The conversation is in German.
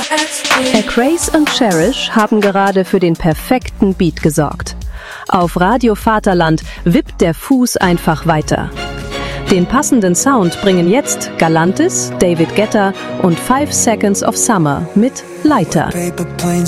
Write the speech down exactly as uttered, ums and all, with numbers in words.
Craze und Cherish haben gerade für den perfekten Beat gesorgt. Auf Radio Vaterland wippt der Fuß einfach weiter. Den passenden Sound bringen jetzt Galantis, David Guetta und Five Seconds of Summer mit Leiter.